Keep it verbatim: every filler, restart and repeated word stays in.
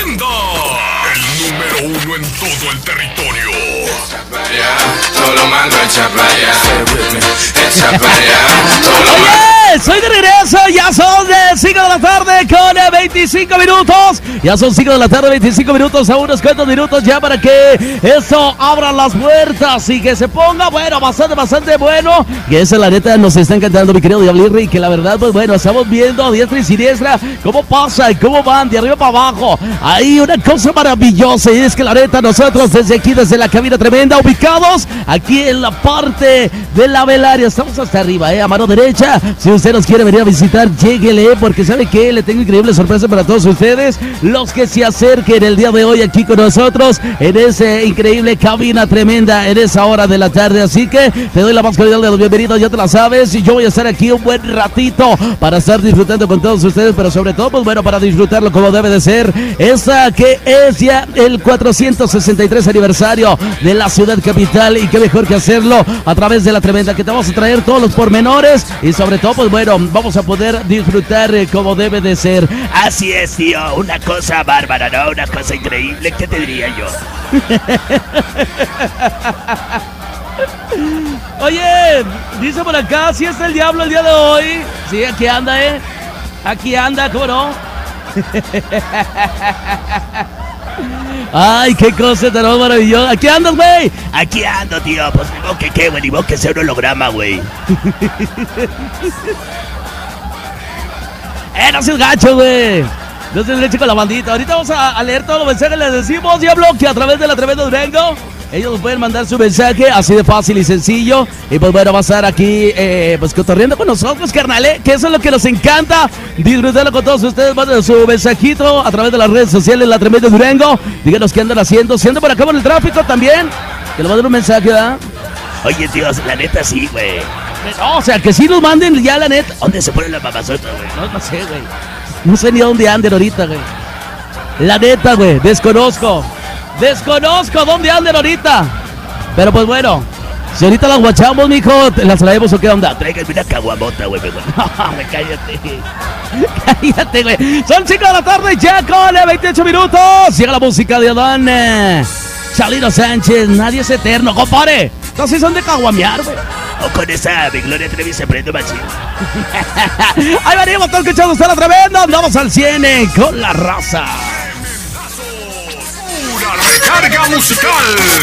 presenta el número uno en todo el territorio. Echa para allá, solo mando echa para allá. Echa para allá, solo mando. Oye, soy de regreso, ya son de cinco de la tarde con veinticinco minutos. Ya son cinco de la tarde, veinticinco minutos, a unos cuantos minutos ya para que esto abra las puertas y que se ponga, bueno, bastante, bastante bueno. Que esa la neta nos está encantando, mi querido Diablirri, que la verdad, pues bueno, estamos viendo a diestra y siniestra cómo pasa y cómo van de arriba para abajo. Hay una cosa maravillosa y es que la neta nosotros desde aquí, desde la cabina tremenda, ubicados aquí en la parte de la velaria, estamos hasta arriba, eh, a mano derecha. Si usted nos quiere venir a visitar, lléguele, porque sabe que le tengo increíble sorpresa para todos ustedes, los que se acerquen el día de hoy aquí con nosotros en esa increíble cabina tremenda en esa hora de la tarde. Así que te doy la más cordial de los bienvenidos, ya te la sabes, y yo voy a estar aquí un buen ratito para estar disfrutando con todos ustedes, pero sobre todo, pues bueno, para disfrutarlo como debe de ser. Esa que es ya el cuatrocientos sesenta y tres aniversario de la ciudad capital, y qué mejor que hacerlo a través de la tremenda, que te vamos a traer todos los pormenores y sobre todo, pues bueno, vamos a poder disfrutar eh, como debe de ser. Así es, tío, una cosa bárbara, ¿no? Una cosa increíble, ¿qué te diría yo? Oye, dice por acá, si está el diablo el día de hoy. Sí, aquí anda, eh. Aquí anda, ¿cómo no? Ay, qué cosa tan maravillosa. ¿Aquí andas, güey? Aquí ando, tío, pues ni modo que qué, güey, ni modo que sea un holograma, güey. Eh, no seas gacho, güey. No seas gacho con la bandita. Ahorita vamos a, a leer todos los mensajes. Les decimos, diablo, que a través de la Tremenda Durango ellos nos pueden mandar su mensaje así de fácil y sencillo. Y pues bueno, va a estar aquí eh, pues cotorreando con nosotros, carnal, ¿eh? Que eso es lo que nos encanta, disfrutarlo con todos ustedes. Manden su mensajito a través de las redes sociales, la Tremenda Durango. Díganos qué andan haciendo, si andan por acá en el tráfico también, que nos manden un mensaje, ¿verdad? Oye, tío, la neta sí, güey. No, o sea, que sí nos manden ya, la neta. ¿Dónde se pone la mamazota, güey? No, no sé, güey. No sé ni a dónde anden ahorita, güey. La neta, güey, desconozco. Desconozco dónde anden ahorita. Pero pues bueno, si ahorita las guachamos, mijo, ¿las traemos o qué onda? Tráiganme una caguamota, güey, mejor. No, me cállate. Cállate, güey. Son cinco de la tarde ya con veintiocho minutos. Llega la música de Adán eh, Chalino Sánchez. Nadie es eterno, compadre. Entonces son de caguamear, güey. O con esa mi Gloria Trevi se prende machín. Ahí venimos, están escuchando usted la tremenda. Andamos al cien eh, con la raza. Una recarga musical.